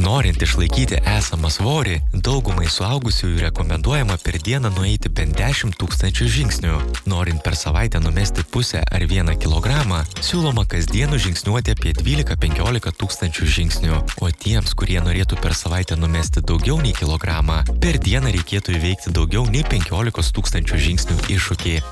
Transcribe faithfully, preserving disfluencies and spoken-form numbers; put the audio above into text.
Norint išlaikyti esamą svorį, daugumai suaugusiųjų rekomenduojama per dieną nueiti bent dešimt tūkstančių žingsnių. Norint per savaitę numesti pusę ar vieną kilogramą, siūloma kasdien žingsniuoti apie dvylika penkiolika tūkstančių žingsnių. O tiems, kurie norėtų per savaitę numesti daugiau nei kilogramą, per dieną reikėtų įveikti daugiau nei penkiolikos tūkstančių žingsnių iššūkį.